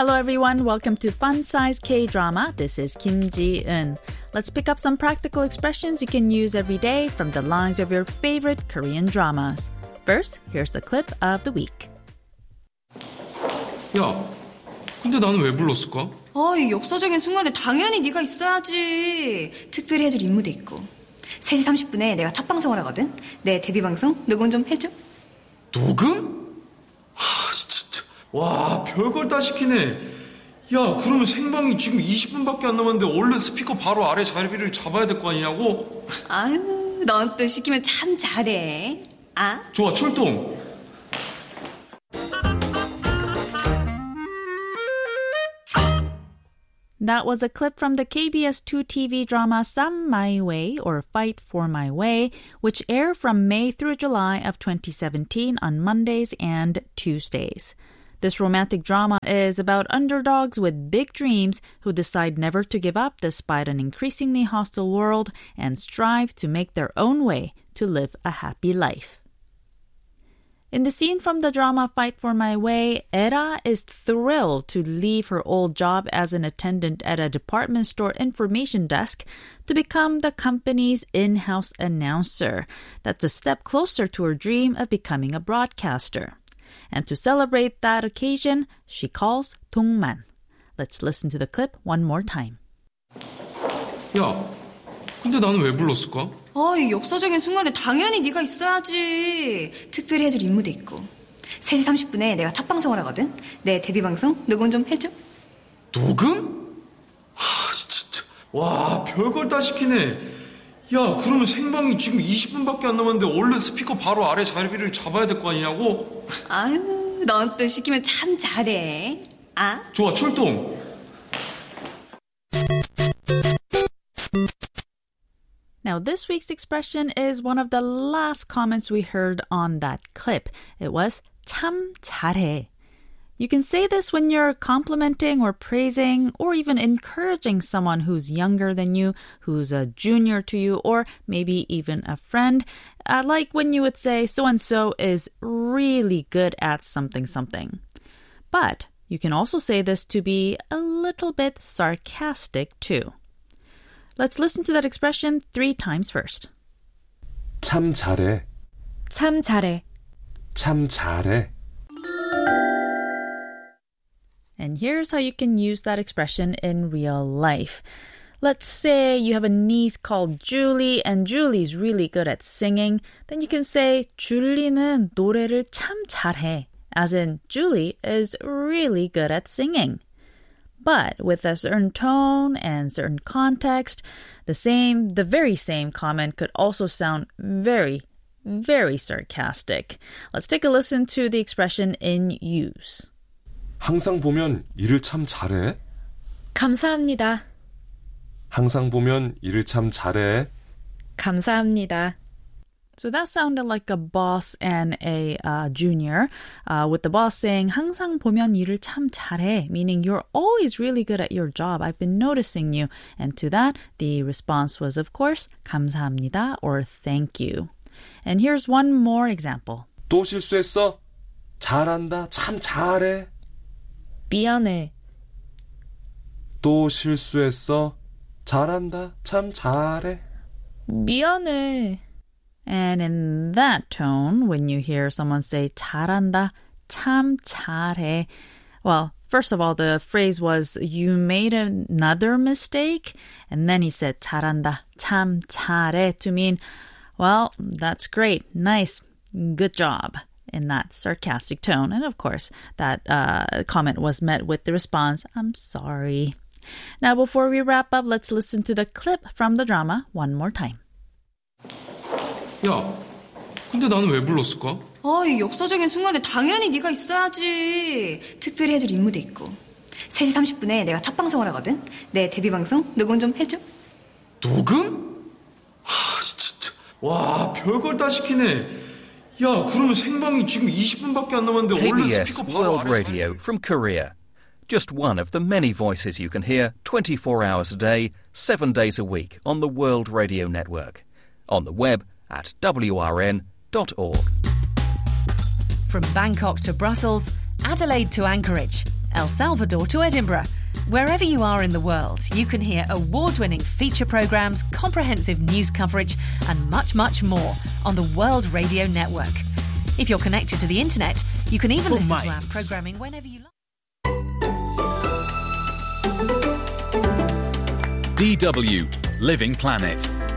Hello everyone, welcome to Fun Size K-Drama. This is Kim Ji-eun. Let's pick up some practical expressions you can use every day from the lines of your favorite Korean dramas. First, here's the clip of the week. 야, 근데 나는 왜 불렀을까? 이 역사적인 순간에 당연히 네가 있어야지. 특별히 해줄 임무도 있고. 3시 30분에 내가 첫 방송을 하거든. 내 데뷔 방송 녹음 좀 해줘. 녹음? 진짜. 와, 별걸 다 시키네. 야, 그러면 생방이 지금 20분밖에 안 남았는데 얼른 스피커 바로 아래 자리를 잡아야 될 거 아니냐고? 아유, 넌 또 시키면 참 잘해. 좋아, 출동. That was a clip from the KBS2 TV drama Sam My Way or Fight for My Way, which aired from May through July of 2017 on Mondays and Tuesdays. This romantic drama is about underdogs with big dreams who decide never to give up despite an increasingly hostile world and strive to make their own way to live a happy life. In the scene from the drama Fight for My Way, Era is thrilled to leave her old job as an attendant at a department store information desk to become the company's in-house announcer. That's a step closer to her dream of becoming a broadcaster. And to celebrate that occasion, she calls 동만. Let's listen to the clip one more time. 야, 근데 나는 왜 불렀을까? 이 역사적인 순간에 당연히 네가 있어야지. 특별히 해줄 임무도 있고. 3시 30분에 내가 첫 방송을 하거든. 내 데뷔 방송 녹음 좀 해줘. 녹음? 진짜. 와, 별걸 다 시키네. 야, 그러면 생방이 지금 20분밖에 안 남았는데 얼른 스피커 바로 아래 자리를 잡아야 될 거 아니냐고? 아유, 넌 또 시키면 참 잘해. 좋아, 출동. Now, this week's expression is one of the last comments we heard on that clip. It was 참 잘해. You can say this when you're complimenting or praising or even encouraging someone who's younger than you, who's a junior to you, or maybe even a friend. Like when you would say so-and-so is really good at something. But you can also say this to be a little bit sarcastic too. Let's listen to that expression 3 times first. 참 잘해. 참 잘해. 참 잘해. And here's how you can use that expression in real life. Let's say you have a niece called Julie and Julie's really good at singing. Then you can say 줄리는 노래를 참 잘해. As in, Julie is really good at singing. But with a certain tone and certain context, the very same comment could also sound very, very sarcastic. Let's take a listen to the expression in use. 항상 보면 일을 참 잘해. 감사합니다. 항상 보면 일을 참 잘해. 감사합니다. So that sounded like a boss and a junior, with the boss saying 항상 보면 일을 참 잘해, meaning you're always really good at your job. I've been noticing you. And to that, the response was, of course, 감사합니다 or thank you. And here's one more example. 또 실수했어? 잘한다. 참 잘해. 미안해. 또 실수했어? 잘한다. 참 잘해. 미안해. And in that tone, when you hear someone say 잘한다, 참 잘해, well, first of all, the phrase was you made another mistake, and then he said 잘한다, 참 잘해 to mean, well, that's great, nice, good job, in that sarcastic tone. And of course, that comment was met with the response, I'm sorry. Now, before we wrap up, let's listen to the clip from the drama one more time. 야, 근데 나는 왜 불렀을까? 이 역사적인 순간에 당연히 네가 있어야지. 특별히 해줄 임무도 있고. 3시 30분에 내가 첫 방송을 하거든. 내 데뷔 방송 녹음 좀 해줘. 녹음? 진짜. 와, 별걸 다 시키네. 야, 그러면 생방이 지금 20분밖에 안 남았는데 얼른 KBS 스피커 바로 World 아래 Radio from Korea. Just one of the many voices you can hear 24 hours a day, 7 days a week on the World Radio Network. On the web at wrn.org. From Bangkok to Brussels, Adelaide to Anchorage, El Salvador to Edinburgh. Wherever you are in the world, you can hear award-winning feature programmes, comprehensive news coverage and much, much more on the World Radio Network. If you're connected to the internet, you can even listen to our programming whenever you like. DW Living Planet.